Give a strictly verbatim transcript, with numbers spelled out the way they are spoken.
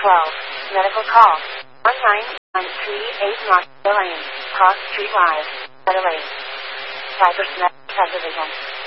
twelve. Medical call. one nine nine three eight North Lane, Cross Street Live, Adelaide. Cybersnet Television.